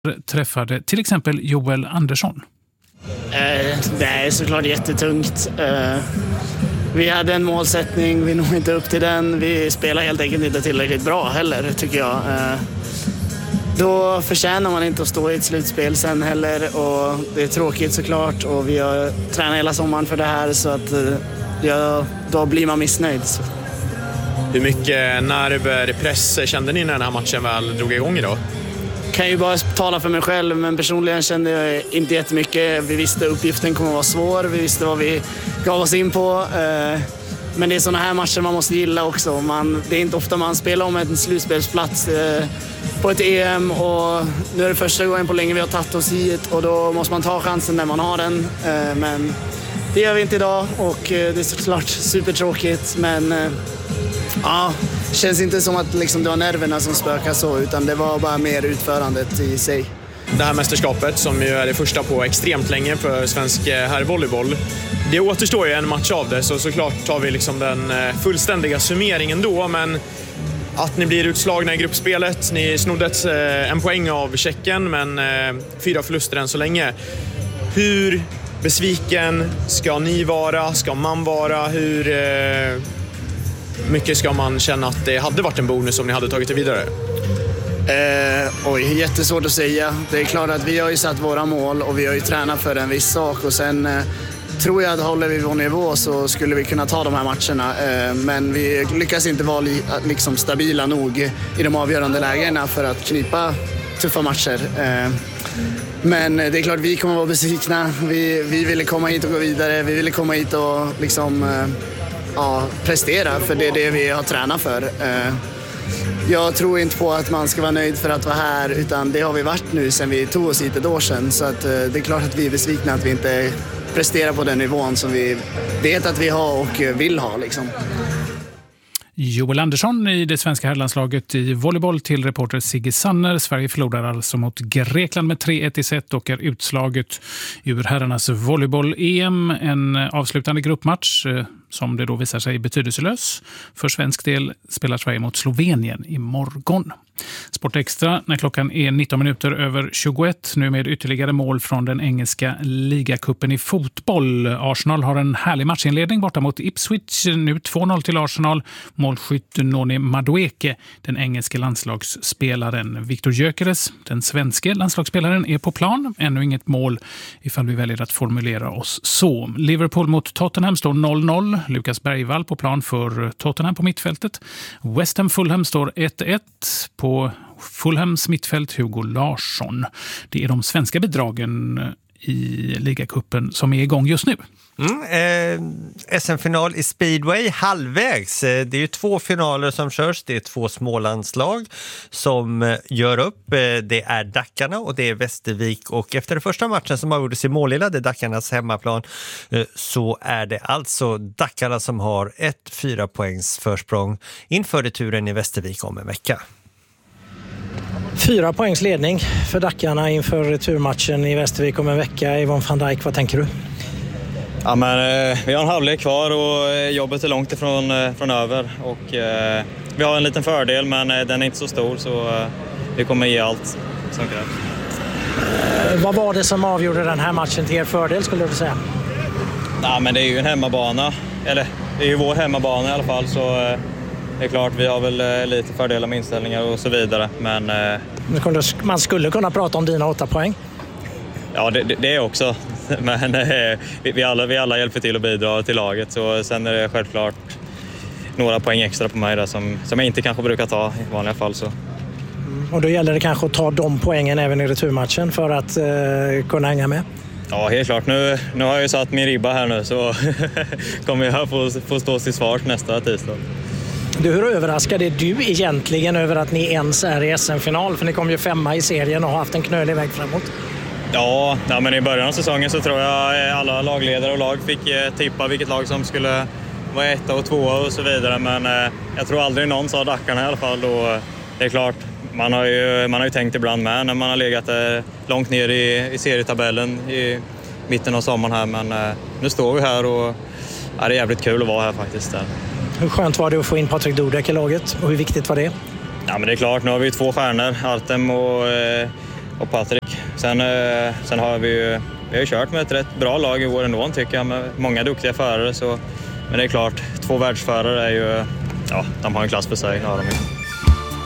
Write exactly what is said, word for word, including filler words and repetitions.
träffade till exempel Joel Andersson. Eh, det är såklart jättetungt. Eh, vi hade en målsättning, vi når inte upp till den. Vi spelar helt enkelt inte tillräckligt bra heller, tycker jag. Eh, då förtjänar man inte att stå i ett slutspel sen heller. Och det är tråkigt såklart. Och vi har tränat hela sommaren för det här, så att eh, ja, då blir man missnöjd. Så. Hur mycket nerver, press kände ni när den här matchen väl drog igång idag? Kan ju bara tala för mig själv, men personligen kände jag inte jättemycket. Vi visste att uppgiften kommer att vara svår, vi visste vad vi gav oss in på. Men det är såna här matcher man måste gilla också. Man, det är inte ofta man spelar om en slutspelsplats på ett E M, och nu är det första gången på länge vi har tagit oss hit, och då måste man ta chansen när man har den. Men det gör vi inte idag, och det är såklart supertråkigt, men ja, det känns inte som att liksom det var nerverna som spökade så, utan det var bara mer utförandet i sig. Det här mästerskapet, som ju är det första på extremt länge för svensk herrvolleyboll, det återstår ju en match av det, så såklart tar vi liksom den fullständiga summeringen då, men att ni blir utslagna i gruppspelet, ni snodde en poäng av Tjeckien, men fyra förluster än så länge. Hur besviken ska ni vara? Ska man vara? Hur mycket ska man känna att det hade varit en bonus om ni hade tagit det vidare? Eh, oj, jättesvårt att säga. Det är klart att vi har ju satt våra mål och vi har ju tränat för en viss sak, och sen eh, tror jag att håller vi vår nivå så skulle vi kunna ta de här matcherna. Eh, men vi lyckas inte vara li, liksom stabila nog i de avgörande lägena för att knipa tuffa matcher. Eh, men det är klart vi kommer vara besvikna. Vi, vi ville komma hit och gå vidare. Vi ville komma hit och liksom eh, ja, prestera, för det är det vi har tränat för. Eh, Jag tror inte på att man ska vara nöjd för att vara här, utan det har vi varit nu sen vi tog oss hit ett år sedan. Så att, det är klart att vi är besvikna att vi inte presterar på den nivån som vi vet att vi har och vill ha. Liksom. Joel Andersson i det svenska herrlandslaget i volleyboll till reporter Sigge Sanner. Sverige förlorar alltså mot Grekland med tre ett i set och är utslaget ur herrarnas volleyboll-E M. En avslutande gruppmatch som det då visar sig betydelselös. För svensk del spelar Sverige mot Slovenien imorgon. Sport Extra när klockan är nitton minuter över tjugoett. Nu med ytterligare mål från den engelska ligacupen i fotboll. Arsenal har en härlig matchinledning borta mot Ipswich. Nu två noll till Arsenal. Målskytt Noni Madueke, den engelska landslagsspelaren. Viktor Gyökeres, den svenska landslagsspelaren, är på plan. Ännu inget mål ifall vi väljer att formulera oss så. Liverpool mot Tottenham står noll noll. Lukas Bergvall på plan för Tottenham på mittfältet. West Ham Fulham står ett ett. På Fulhams mittfält Hugo Larsson. Det är de svenska bidragen i ligacupen som är igång just nu. Mm, eh, S M-final i speedway halvvägs. Eh, det är ju två finaler som körs. Det är två smålandslag som eh, gör upp. Eh, det är Dackarna och det är Västervik. Och efter den första matchen som avgjordes i Målilla, det är Dackarnas hemmaplan, eh, så är det alltså Dackarna som har ett fyra poängs försprång inför returen i Västervik om en vecka. Fyra poängs ledning för Dackarna inför returmatchen i Västervik om en vecka. Yvonne van Dijk, vad tänker du? Ja, men, eh, vi har en halvlek kvar och eh, jobbet är långt ifrån eh, från över. Och, eh, vi har en liten fördel, men eh, den är inte så stor, så eh, vi kommer ge allt som krävs. Eh, vad var det som avgjorde den här matchen till er fördel, skulle du säga? Ja, men det är ju en hemmabana. Eller det är ju vår hemmabana i alla fall, så eh, det är klart vi har väl eh, lite fördelar med inställningar och så vidare. Men, eh, man skulle kunna prata om dina åtta poäng. Ja, det, det är också. Men eh, vi, alla, vi alla hjälper till att bidra till laget. Så sen är det självklart några poäng extra på mig där som, som jag inte kanske brukar ta i vanliga fall. Så. Mm, och då gäller det kanske att ta de poängen även i returmatchen för att eh, kunna hänga med? Ja, helt klart. Nu, nu har jag ju satt min ribba här nu, så kommer jag få, få stå till svars nästa tisdag. Du, hur överraskad är du egentligen över att ni ens är i S M-final? För ni kom ju femma i serien och har haft en knölig väg framåt. Ja, ja, men i början av säsongen så tror jag alla lagledare och lag fick eh, tippa vilket lag som skulle vara etta och tvåa och så vidare. Men eh, jag tror aldrig någon sa Dackarna i alla fall. Och, det är klart, man har, ju, man har ju tänkt ibland med när man har legat eh, långt ner i, i serietabellen i mitten av sommaren här. Men eh, nu står vi här och ja, det är jävligt kul att vara här faktiskt. Där. Hur skönt var det att få in Patrik Dudek i laget och hur viktigt var det? Ja, men det är klart, nu har vi två stjärnor, Artem och, och Patrik. Sen, sen har vi ju vi har kört med ett rätt bra lag i år ändå, tycker jag, med många duktiga förare. Så, men det är klart, två världsförare är ju, ja, de har en klass för sig. Ja, de är.